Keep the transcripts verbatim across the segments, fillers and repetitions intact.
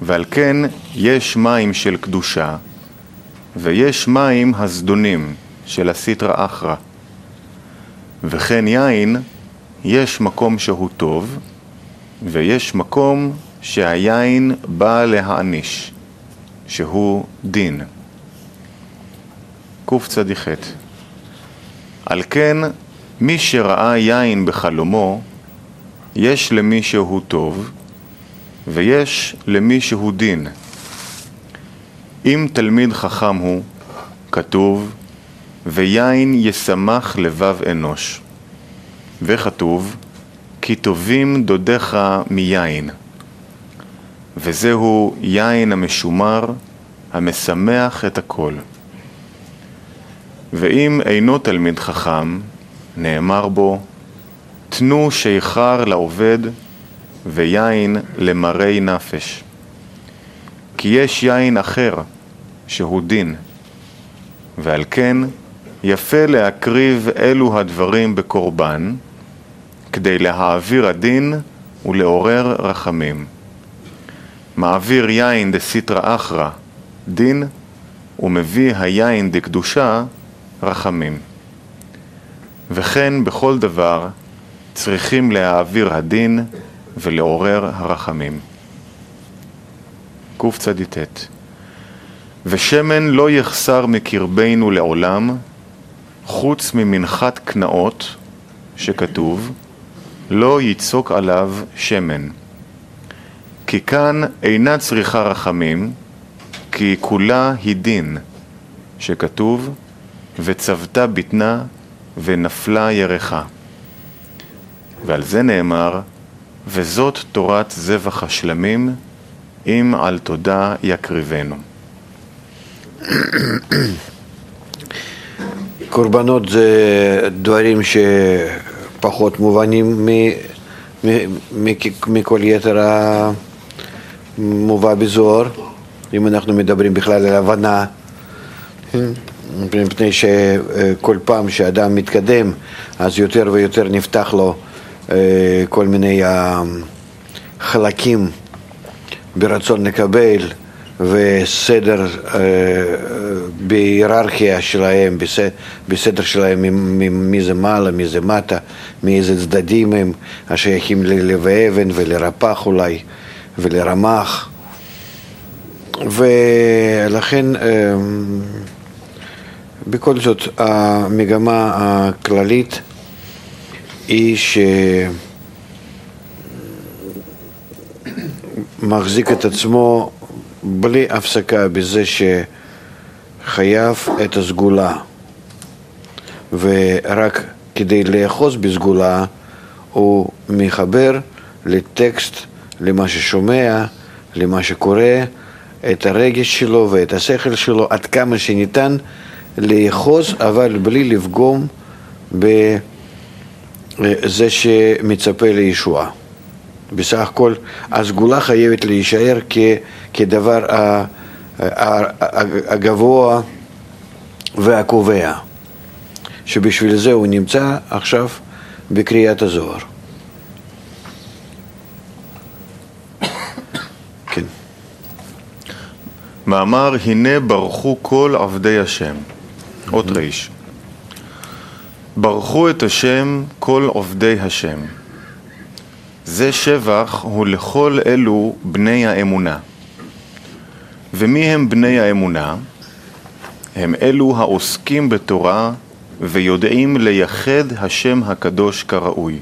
ועל כן יש מים של קדושה, ויש מים הזדונים של הסיטרא אחרא. וכן יין, יש מקום שהוא טוב, ויש מקום שהיין בא להעניש, שהוא דין. קוף צדיחת. על כן, מי שראה יין בחלומו, יש למי שהוא טוב, ויש למי שהוא דין. אם תלמיד חכם הוא, כתוב, ויין ישמח לבב אנוש. וכתוב, כי טובים דודיך מיין. וזהו יין המשומר, המשמח את הכל. ואם אינו תלמיד חכם, נאמר בו, תנו שיכר לעובד, ויין למרי נפש. כי יש יין אחר, שהוא דין, ועל כן יפה להקריב אלו הדברים בקורבן, כדי להעביר הדין ולעורר רחמים. מעביר יין דסיטרא אחרא, דין, ומביא היין דקדושה, רחמים. וכן בכל דבר צריכים להעביר הדין ולעורר הרחמים. קוף צדיטת. ושמן לא יחסר מקרבנו לעולם, חוץ ממנחת קנאות, שכתוב, לא יצוק עליו שמן. כי כאן אינה צריכה רחמים, כי כולה היא דין, שכתוב, וצבתה בטנה ונפלה ירחה. ועל זה נאמר, וזאת תורת זבח השלמים, אם על תודה יקריבנו. קורבנות זה דברים שפחות מובנים מכל יתר המובא בזוהר, אם אנחנו מדברים בכלל על הבנה, מפני שכל פעם שאדם מתקדם, אז יותר ויותר נפתח לו כל מיני חלקים ברצון לקבל, וסדר בהיררכיה שלהם, בסדר שלהם, מי זה מעלה, מי זה מטה, מאיזה צדדים הם השייכים ללב אבן ולרפ"ח אולי, ולרמ"ח. ולכן בכל זאת המגמה הכללית היא שמחזיק את עצמו בלי הפסקה בזה שחייב את הסגולה, ורק כדי לאחוז בסגולה הוא מחבר לטקסט, למה ששומע, למה שקורה, את הרגש שלו ואת השכל שלו עד כמה שניתן לאחוז, אבל בלי לפגום בזה שמצפה לישועה. בסך הכל הסגולה חייבת להישאר כ, כדבר הגבוה והקובע, שבשביל זה הוא נמצא עכשיו בקריאת הזוהר. כן. מאמר, הנה ברכו כל עבדי השם. עוד ריש. ברכו את השם כל עובדי השם. זה שבח הוא לכל אלו בני האמונה. ומי הם בני האמונה? הם אלו העוסקים בתורה ויודעים לייחד השם הקדוש כראוי.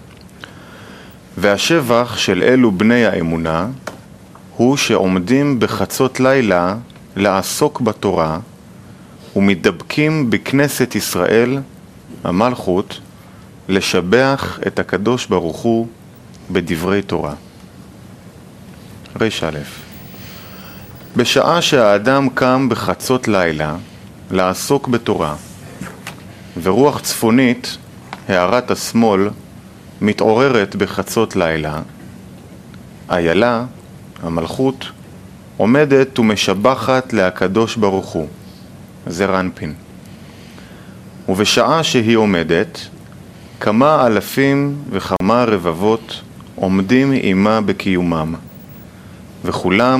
והשבח של אלו בני האמונה הוא שעומדים בחצות לילה לעסוק בתורה ומתדבקים בכנסת ישראל, המלכות, לשבח את הקדוש ברוך הוא בדברי תורה. ריש א', בשעה שהאדם קם בחצות לילה לעסוק בתורה, ורוח צפונית, הערת השמאל, מתעוררת בחצות לילה, איילה, המלכות, עומדת ומשבחת להקדוש ברוך הוא, זה רנפין. ובשעה שהיא עומדת, כמה אלפים וכמה רבבות עומדים עימה בקיומם, וכולם